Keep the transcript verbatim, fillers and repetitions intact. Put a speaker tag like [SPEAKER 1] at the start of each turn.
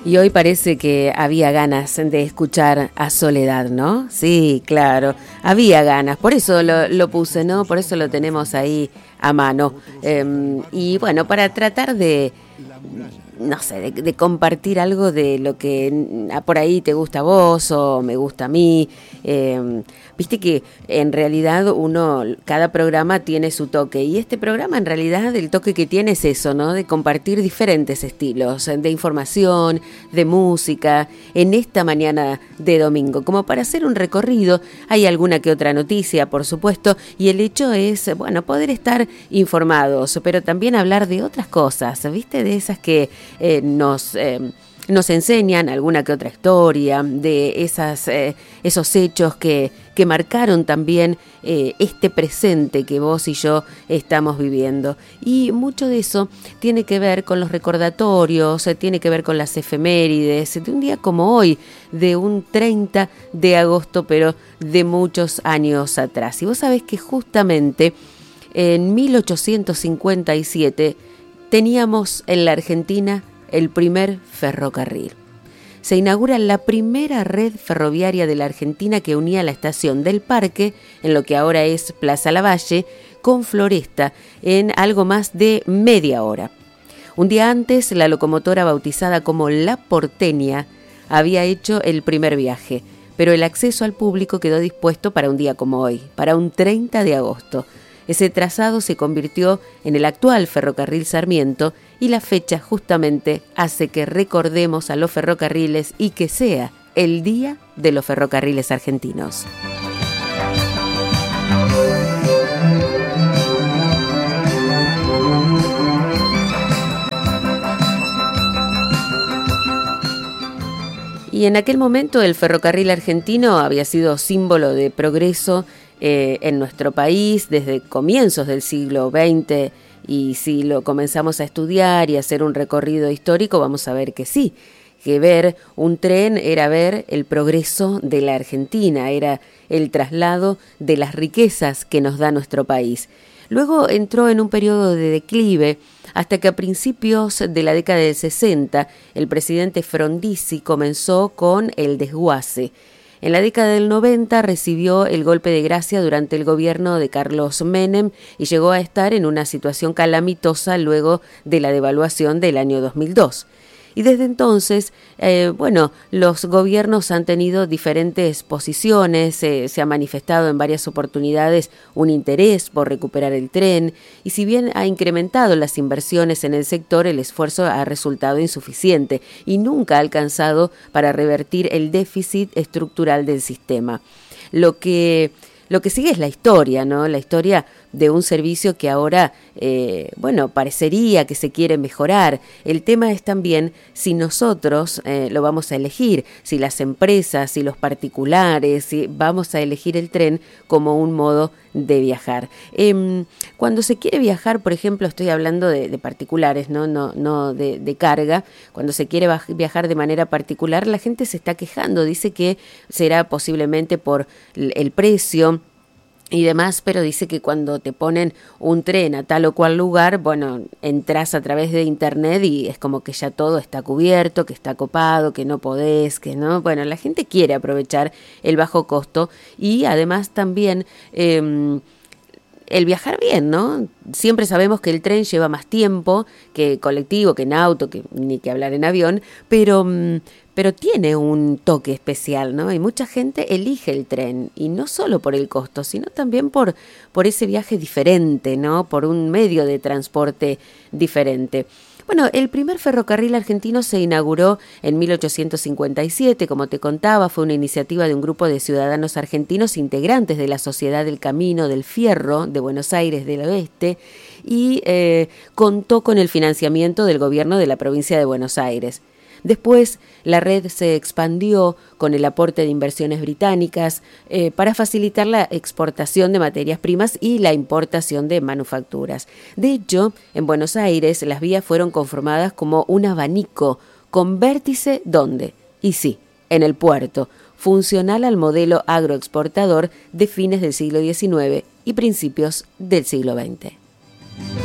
[SPEAKER 1] Y hoy parece que había ganas de escuchar a Soledad, ¿no? Sí, claro, había ganas, por eso lo, lo puse, ¿no? Por eso lo tenemos ahí a mano. Eh, y bueno, para tratar de, no sé, de, de compartir algo de lo que por ahí te gusta a vos o me gusta a mí. Eh, Viste que en realidad uno, cada programa tiene su toque, y este programa en realidad el toque que tiene es eso, ¿no? De compartir diferentes estilos de información, de música, en esta mañana de domingo, como para hacer un recorrido. Hay alguna que otra noticia, por supuesto, y el hecho es, bueno, poder estar informados, pero también hablar de otras cosas, ¿viste? De esas que eh, nos... Eh, nos enseñan alguna que otra historia, de esas, eh, esos hechos que, que marcaron también eh, este presente que vos y yo estamos viviendo. Y mucho de eso tiene que ver con los recordatorios, eh, tiene que ver con las efemérides, de un día como hoy, de un treinta de agosto, pero de muchos años atrás. Y vos sabés que justamente en mil ochocientos cincuenta y siete teníamos en la Argentina el primer ferrocarril. Se inaugura la primera red ferroviaria de la Argentina que unía la estación del Parque, en lo que ahora es Plaza Lavalle, con Floresta, en algo más de media hora. Un día antes, la locomotora bautizada como La Porteña había hecho el primer viaje, pero el acceso al público quedó dispuesto para un día como hoy, para un treinta de agosto. Ese trazado se convirtió en el actual ferrocarril Sarmiento, y la fecha justamente hace que recordemos a los ferrocarriles y que sea el Día de los Ferrocarriles Argentinos. Y en aquel momento el ferrocarril argentino había sido símbolo de progreso eh, en nuestro país desde comienzos del siglo veinte, y si lo comenzamos a estudiar y a hacer un recorrido histórico, vamos a ver que sí, que ver un tren era ver el progreso de la Argentina, era el traslado de las riquezas que nos da nuestro país. Luego entró en un periodo de declive, hasta que a principios de la década del sesenta el presidente Frondizi comenzó con el desguace. En la década del noventa recibió el golpe de gracia durante el gobierno de Carlos Menem y llegó a estar en una situación calamitosa luego de la devaluación del año dos mil dos. Y desde entonces, eh, bueno, los gobiernos han tenido diferentes posiciones, eh, se ha manifestado en varias oportunidades un interés por recuperar el tren, y si bien ha incrementado las inversiones en el sector, el esfuerzo ha resultado insuficiente y nunca ha alcanzado para revertir el déficit estructural del sistema. Lo que... Lo que sigue es la historia, ¿no? La historia de un servicio que ahora, eh, bueno, parecería que se quiere mejorar. El tema es también si nosotros eh, lo vamos a elegir, si las empresas, si los particulares, si vamos a elegir el tren como un modo de viajar. Eh, cuando se quiere viajar, por ejemplo, estoy hablando de, de particulares, no, no, no de, de carga. Cuando se quiere viajar de manera particular, la gente se está quejando, dice que será posiblemente por el precio y demás, pero dice que cuando te ponen un tren a tal o cual lugar, bueno, entras a través de internet y es como que ya todo está cubierto, que está copado, que no podés, que no, bueno, la gente quiere aprovechar el bajo costo y además también eh, el viajar bien, ¿no? Siempre sabemos que el tren lleva más tiempo que colectivo, que en auto, que ni que hablar en avión, pero... pero tiene un toque especial, ¿no? Y mucha gente elige el tren, y no solo por el costo, sino también por, por ese viaje diferente, ¿no? Por un medio de transporte diferente. Bueno, el primer ferrocarril argentino se inauguró en mil ochocientos cincuenta y siete, como te contaba, fue una iniciativa de un grupo de ciudadanos argentinos integrantes de la Sociedad del Camino del Fierro de Buenos Aires del Oeste, y eh, contó con el financiamiento del gobierno de la provincia de Buenos Aires. Después, la red se expandió con el aporte de inversiones británicas eh, para facilitar la exportación de materias primas y la importación de manufacturas. De hecho, en Buenos Aires las vías fueron conformadas como un abanico con vértice ¿dónde? Y sí, en el puerto, funcional al modelo agroexportador de fines del siglo diecinueve y principios del siglo veinte.